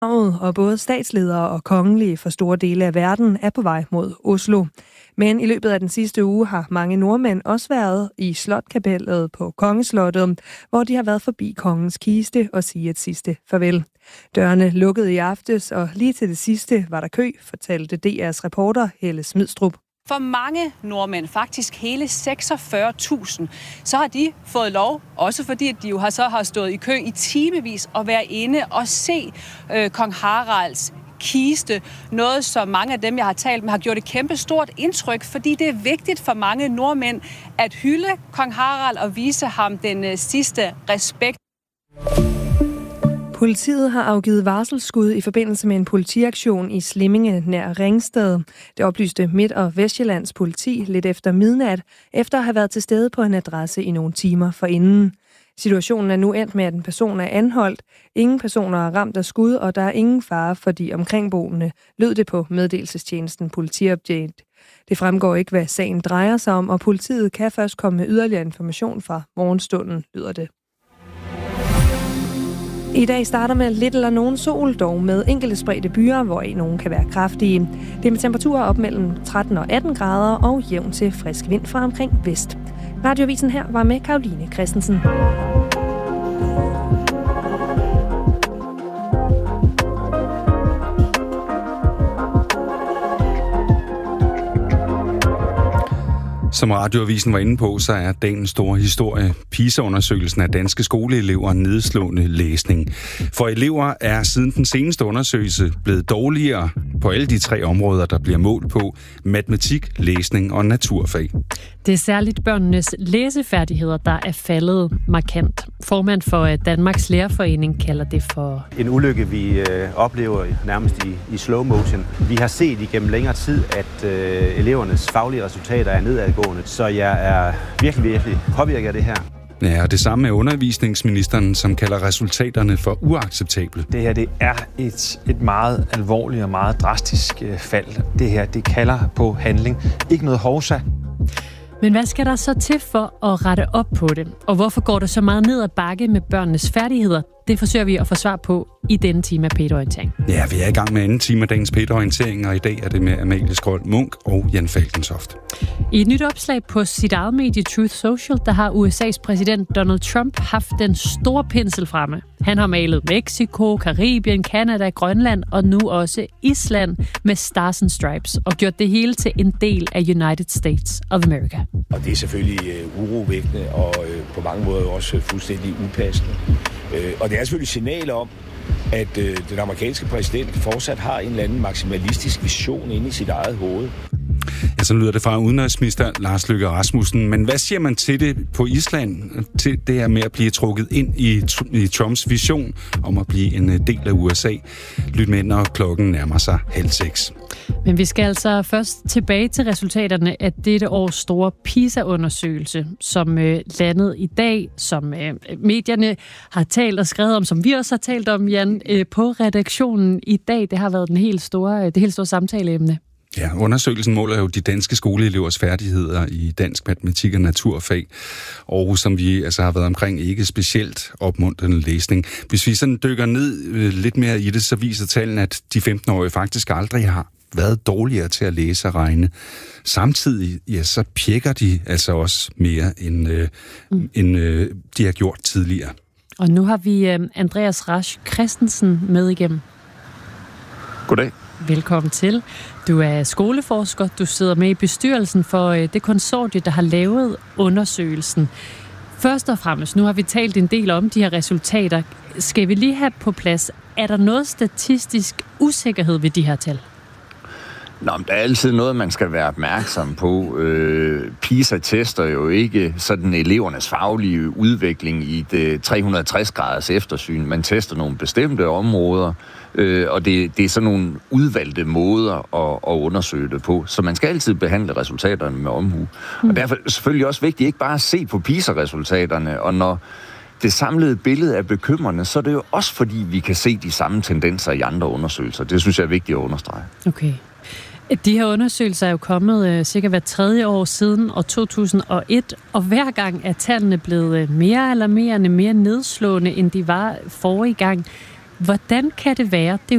Og både statsledere og kongelige fra store dele af verden er på vej mod Oslo. Men i løbet af den sidste uge har mange nordmænd også været i Slotkapellet på Kongeslottet, hvor de har været forbi kongens kiste og sige et sidste farvel. Dørene lukkede i aftes, og lige til det sidste var der kø, fortalte DR's reporter Helle Smidstrup. For mange nordmænd, faktisk hele 46.000, så har de fået lov, også fordi de jo har stået i kø i timevis, at være inde og se kong Haralds kiste. Noget, som mange af dem, jeg har talt med, har gjort et kæmpe stort indtryk, fordi det er vigtigt for mange nordmænd at hylde kong Harald og vise ham den sidste respekt. Politiet har afgivet varselsskud i forbindelse med en politiaktion i Slimminge nær Ringsted. Det oplyste Midt- og Vestjyllands politi lidt efter midnat, efter at have været til stede på en adresse i nogle timer forinden. Situationen er nu endt med, at en person er anholdt. Ingen personer er ramt af skud, og der er ingen fare for de omkringboende, lød det på meddelelsestjenesten Politiupdate. Det fremgår ikke, hvad sagen drejer sig om, og politiet kan først komme med yderligere information fra morgenstunden, lyder det. I dag starter med lidt eller nogen sol, dog med enkelte spredte byer, hvoraf nogen kan være kraftige. Det er med temperaturer op mellem 13 og 18 grader og jævn til frisk vind fra omkring vest. Radioavisen her var med Caroline Christensen. Som Radioavisen var inde på, så er dagens store historie PISA-undersøgelsen af danske skoleelever nedslående læsning. For elever er siden den seneste undersøgelse blevet dårligere på alle de 3 områder, der bliver målt på: matematik, læsning og naturfag. Det er særligt børnenes læsefærdigheder, der er faldet markant. Formand for Danmarks Lærerforening kalder det for en ulykke, vi oplever nærmest i slow motion. Vi har set igennem længere tid, at elevernes faglige resultater er nedadgående, så jeg er virkelig påvirket af det her. Ja, og det samme er undervisningsministeren, som kalder resultaterne for uacceptable. Det her, det er et meget alvorligt og meget drastisk fald. Det her, det kalder på handling. Ikke noget hovsa. Men hvad skal der så til for at rette op på det? Og hvorfor går det så meget ned ad bakke med børnenes færdigheder? Det forsøger vi at få svar på i denne time af P1-orientering. Ja, vi er i gang med anden time af dagens P1-orientering, og i dag er det med Amalie Skrold Munch og Jan Falkentoft. I et nyt opslag på sit eget medie Truth Social, der har USA's præsident Donald Trump haft den store pensel fremme. Han har malet Mexico, Karibien, Canada, Grønland og nu også Island med Stars and Stripes og gjort det hele til en del af United States of America. Og det er selvfølgelig urovækkende og på mange måder også fuldstændig upassende. Og det er selvfølgelig et signal om, at den amerikanske præsident fortsat har en eller anden maksimalistisk vision inde i sit eget hoved. Ja, så lyder det fra udenrigsminister Lars Løkke Rasmussen. Men hvad siger man til det på Island? Til det her med at blive trukket ind i Trumps vision om at blive en del af USA? Lyt med, når klokken nærmer sig 5:30. Men vi skal altså først tilbage til resultaterne af dette års store PISA-undersøgelse, som landede i dag, som medierne har talt og skrevet om, som vi også har talt om, Jan, på redaktionen i dag. Det har været det helt store samtaleemne. Ja, undersøgelsen måler jo de danske skoleelevers færdigheder i dansk, matematik og naturfag, og som vi altså har været omkring, ikke specielt opmuntrende læsning. Hvis vi sådan dykker ned lidt mere i det, så viser tallene, at de 15-årige faktisk aldrig har været dårligere til at læse og regne. Samtidig, ja, så pjekker de altså også mere, end de har gjort tidligere. Og nu har vi Andreas Rasch Christensen med igennem. Goddag. Velkommen til. Du er skoleforsker. Du sidder med i bestyrelsen for det konsortie, der har lavet undersøgelsen. Først og fremmest, nu har vi talt en del om de her resultater. Skal vi lige have på plads, er der noget statistisk usikkerhed ved de her tal? Nå, men der er altid noget, man skal være opmærksom på. PISA tester jo ikke sådan elevernes faglige udvikling i det 360-graders eftersyn. Man tester nogle bestemte områder, og det er sådan nogle udvalgte måder at undersøge det på. Så man skal altid behandle resultaterne med omhu. Og derfor er det selvfølgelig også vigtigt ikke bare at se på PISA-resultaterne, og når det samlede billede er bekymrende, så er det jo også fordi, vi kan se de samme tendenser i andre undersøgelser. Det synes jeg er vigtigt at understrege. Okay. De her undersøgelser er jo kommet cirka hver 3. år siden år 2001, og hver gang er tallene blevet mere alarmerende, mere nedslående, end de var forrige gang. Hvordan kan det være? Det er